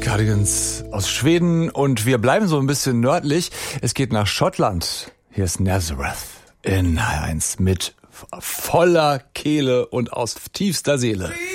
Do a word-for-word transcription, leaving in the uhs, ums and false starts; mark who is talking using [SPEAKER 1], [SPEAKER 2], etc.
[SPEAKER 1] Cardigans aus Schweden und wir bleiben so ein bisschen nördlich. Es geht nach Schottland. Hier ist Nazareth in H eins mit voller Kehle und aus tiefster Seele.